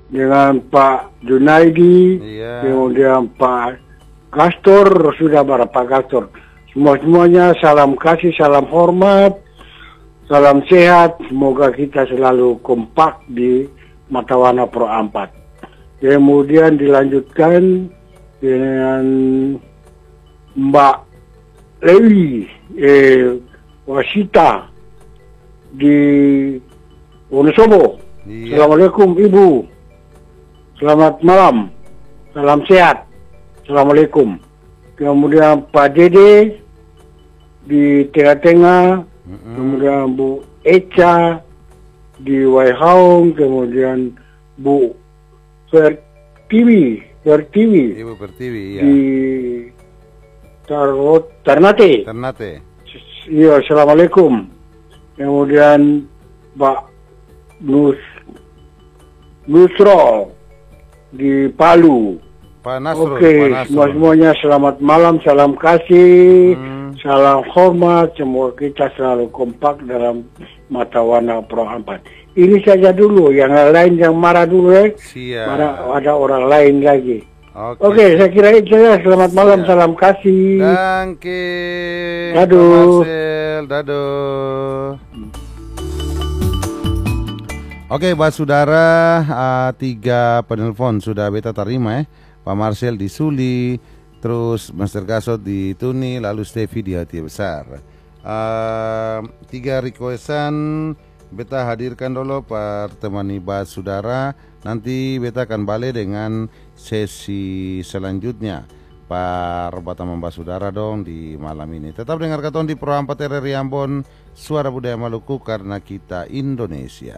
dengan Pak Junaidi, Iya. kemudian Pak Gastor, sudah Pak Gastor. Semuanya salam kasih, salam hormat, salam sehat. Semoga kita selalu kompak di Matawana Pro 4. Kemudian dilanjutkan dengan Mbak Lewi Wasita di Wonosobo. Iya. Assalamualaikum Ibu. Selamat malam. Salam sehat. Assalamualaikum. Kemudian Pak Dede di Tengah-Tengah. Kemudian Bu Eca di Waihaung. Kemudian Bu Pertiwi Ibu Pertiwi, iya. di Ternate. Iya, assalamualaikum. Kemudian Pak Nusro di Palu. Pak Nasrul. Oke, semuanya selamat malam, salam kasih, salam hormat. Semoga kita selalu kompak dalam Matawana Pro 4. Ini saja dulu, yang lain yang marah dulu ya. Siap. Ada orang lain lagi. Oke, saya kira itu ya. Selamat malam, salam kasih. Danke. Daduh. Dado. Oke, Pak Saudara, 3 penelpon sudah beta terima ya. Pak Marcel di Suli, terus Master Gasot di Tuni, lalu Stevie di Hati Besar. 3 requestan beta hadirkan dulu pertemani Pak Saudara. Nanti beta akan balik dengan sesi selanjutnya. Perbataan Pak Saudara dong di malam ini. Tetap dengar katon di Pro 4 RRI Ambon, Suara Budaya Maluku, karena kita Indonesia.